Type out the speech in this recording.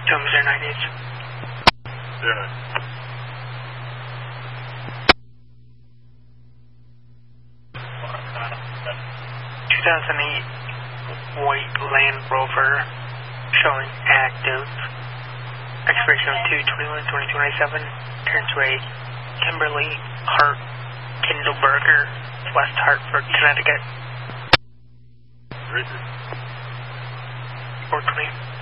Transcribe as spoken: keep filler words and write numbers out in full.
Show me zero nine eight. zero nine. two thousand eight white Land Rover showing active. Expiration of two twenty-one twenty twenty-seven. Turns way Kimberly Hart Kindleberger, West Hartford, Connecticut. Richard. four twenty.